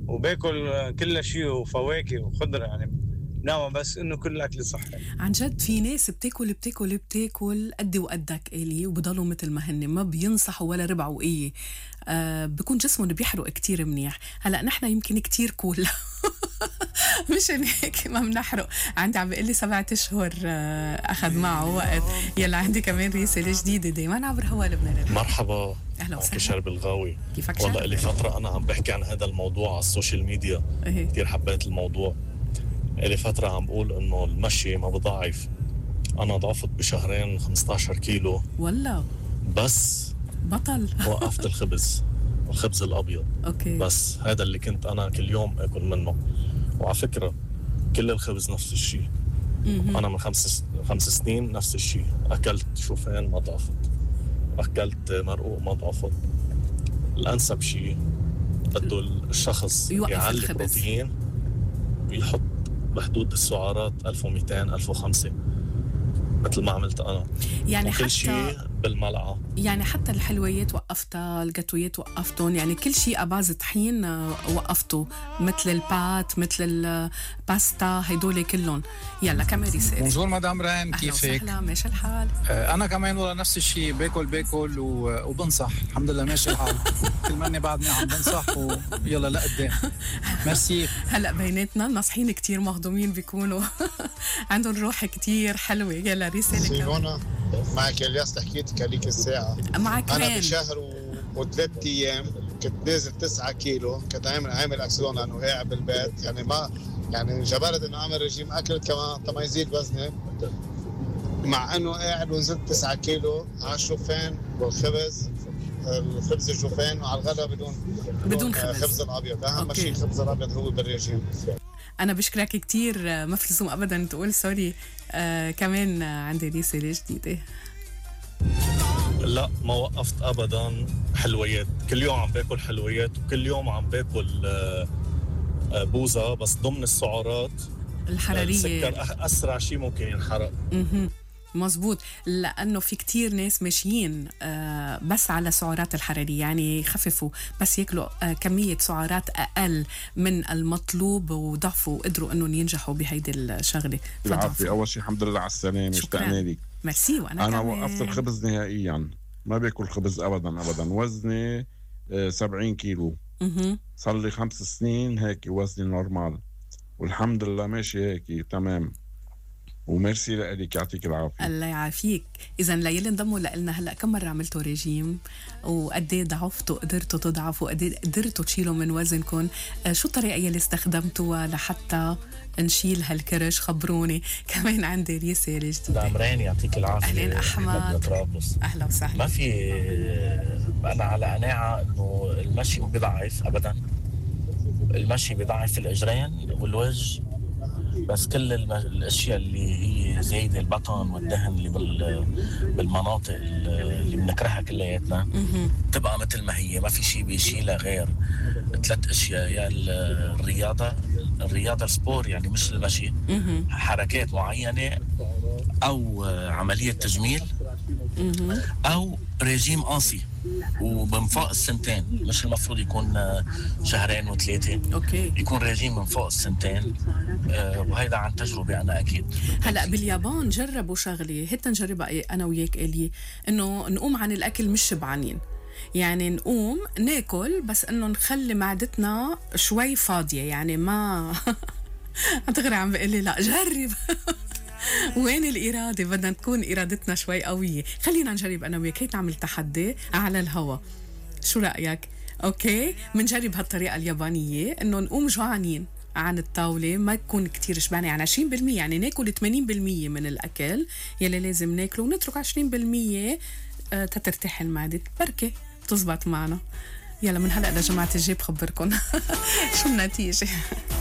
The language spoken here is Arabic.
وباكل كل شيء وفواكه وخضرة يعني. نعم، بس انه كل اكل صحي. عن جد في ناس بتاكل قدي وقدك إلي وبضلوا مثل ما هن ما بينصحوا ولا ربع وقية. بكون جسمهم بيحرق كتير منيح. هلأ نحن يمكن كتير كول مش هيك ما بنحرق. عندي عم بيقول لي 7 أشهر أخذ معه وقت. يلا عندي كمان رسالة جديدة دايما عبر هوا لبنان. مرحبا، أهلا وسهلا. شرب الغاوي. كيفك والله شرب؟ لي فترة أنا عم بحكي عن هذا الموضوع على السوشيال ميديا. إيه. كتير حبيت الموضوع. لي فترة عم بقول إنه المشي ما بضعف. أنا ضعفت بشهرين 15 كيلو والله بس بطل. وقفت الخبز الأبيض. أوكي. بس هذا اللي كنت أنا كل يوم أكل منه. وعلى فكرة كل الخبز نفس الشيء. أنا من خمس سنين نفس الشيء. أكلت شوفان ما ضعفت، أكلت مرقوق ما ضعفت. الأنسب شيء بده الشخص يعلي بروتين ويحط بحدود السعرات 1200 1005 مثل ما عملت أنا. يعني كل شيء بالملعقة. يعني حتى الحلويات وقفتها، الجاتويات وقفتهم، يعني كل شيء أباز طحين وقفته، مثل البات مثل الباستا هيدول كلهم. يلا كمان رسالة. بونجور مدام رين، كيفك؟ أهلا وسهلا، ماشي الحال. أنا كمان والله نفس الشيء، باكل وبنصح. الحمد لله ماشي الحال. كل مني بعدني عم بنصح ويلا لقدام. ميرسي. هلا بيناتنا الناصحين كتير مهضومين بيكونوا عندهم روح كتير حلوة. يلا رسالة سيمونا معك الياس، حكيتك عليك الساعة. معك أنا رين. بشهر وثلاث أيام كنت نازل 9 كيلو. كنت عامل أكسدون لأنه قاعد بالبيت، يعني ما يعني جبرت إنه أعمل رجيم أكل كمان طما يزيد وزني، مع إنه قاعد ونزلت 9 كيلو على الشوفان والخبز. الخبز الجوفان وعلى الغداء بدون خبز الأبيض. أهم شيء الخبز الأبيض هو بالرجيم. أنا بشكرك كتير، ما في لزوم أبدا تقول سوري. كمان عندي رسالة جديدة. لا ما وقفت أبدا حلويات. كل يوم عم باكل حلويات وكل يوم عم باكل بوزة، بس ضمن السعرات الحرارية. السكر أسرع شيء ممكن ينحرق. مظبوط، لأنه في كتير ناس ماشيين بس على سعرات الحرارية، يعني يخففوا بس ياكلوا كمية سعرات أقل من المطلوب وضعفوا وقدروا أنهم ينجحوا بهيدي الشغلة. العافية. أول شيء الحمد لله على السلامة، اشتقنا لك. ميرسي. وأنا أنا كمان وقفت الخبز نهائيا، ما باكل خبز أبدا. وزني 70 كيلو. صار لي 5 سنين هيك وزني نورمال، والحمد لله ماشي هيك تمام. وميرسي لك، يعطيك العافية. الله يعافيك. إذا ليلي انضموا لنا هلأ، كم مرة عملتوا ريجيم وقديه ضعفتوا، قدرتوا تضعفوا، قدرتوا تشيلوا من وزنكم؟ شو الطريقة اللي استخدمتوها لحتى نشيل هالكرش؟ خبروني. كمان عندي رسالة جديدة. دامرين يعطيك العافية. أهلين أحمد. أهلا وسهلا. ما في، أنا على قناعة إنه المشي بضعف أبدا. المشي بضعف الإجرين والوجه، بس كل الاشياء اللي هي زايده البطن والدهن اللي بالمناطق اللي بنكرهها كلياتنا تبقى مثل ما هي. ما في شيء بيشيلها غير 3 اشياء: يا الرياضه السبور يعني مش المشي، حركات معينه، او عمليه تجميل، او ريجيم قاسي ومن فوق السنتين. مش المفروض يكون 2 و3. أوكي. يكون ريجيم من فوق السنتين. وهيدا عن تجربة أنا أكيد. هلأ باليابان جربوا شغلة هيك نجربها أنا وياك إلي، إنه نقوم عن الأكل مش شبعانين. يعني نقوم ناكل بس إنه نخلي معدتنا شوي فاضية، يعني ما هتغري عم بقلي لا جرب وين الإرادة؟ بدنا تكون إرادتنا شوي قوية. خلينا نجرب أنا وياك، هيك نعمل تحدي على الهوا. شو رأيك؟ أوكي، منجرب هالطريقة اليابانية، إنه نقوم جوعانين عن الطاولة، ما تكون كتير شبعانة، يعني 20%، يعني ناكل 80% من الأكل يلي لازم ناكله، ونترك 20% تترتاح المعدة، بركة تزبط معنا. يلا من هلأ لجماعة الجيب خبركن شو النتيجة.